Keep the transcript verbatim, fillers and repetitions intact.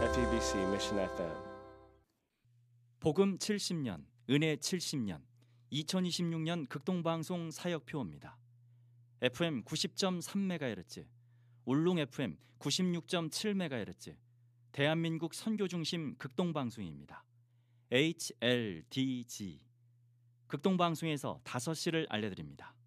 에프이비씨 Mission 에프엠. 복음 칠십 년, 은혜 칠십 년, 이천이십육 년 극동방송 사역표입니다. 에프엠 구십 점 삼 메가헤르츠, 울릉 에프엠 구십육 점 칠 메가헤르츠, 대한민국 선교중심 극동방송입니다. 에이치엘디지 극동방송에서 다섯 시를 알려드립니다.